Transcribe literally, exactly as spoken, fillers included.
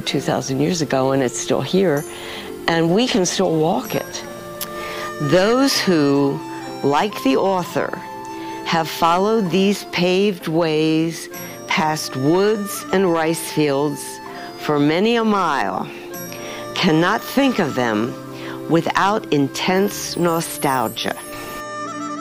two thousand years ago, and it's still here, and we can still walk it. Those who, like the author, have followed these paved ways past woods and rice fields for many a mile cannot think of them without intense nostalgia.